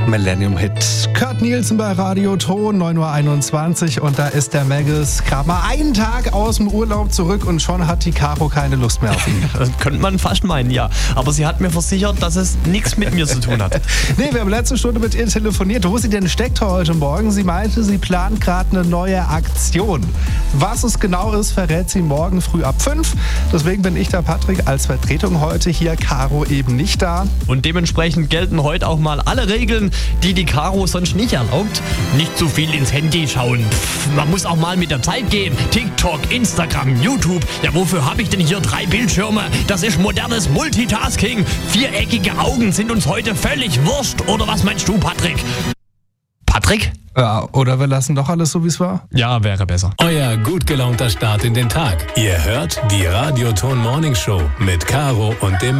Millennium-Hit. Kurt Nielsen bei Radio Ton, 9.21 Uhr und da ist der Maggis gerade mal einen Tag aus dem Urlaub zurück und schon hat die Caro keine Lust mehr auf ihn. Das könnte man fast meinen, ja. Aber sie hat mir versichert, dass es nichts mit mir zu tun hat. Nee, wir haben letzte Stunde mit ihr telefoniert, wo sie denn steckt heute Morgen. Sie meinte, sie plant gerade eine neue Aktion. Was es genau ist, verrät sie morgen früh ab 5. Deswegen bin ich der Patrick als Vertretung heute hier, Caro eben nicht da. Und dementsprechend gelten heute auch mal alle Regeln, die Caro sonst nicht erlaubt. Nicht zu viel ins Handy schauen. Man muss auch mal mit der Zeit gehen. TikTok, Instagram, YouTube. Ja, wofür habe ich denn hier 3 Bildschirme? Das ist modernes Multitasking. 4-eckige Augen sind uns heute völlig wurscht. Oder was meinst du, Patrick? Patrick? Ja, oder wir lassen doch alles so, wie es war? Ja, wäre besser. Euer gut gelaunter Start in den Tag. Ihr hört die Radio Ton Morning Show mit Caro und dem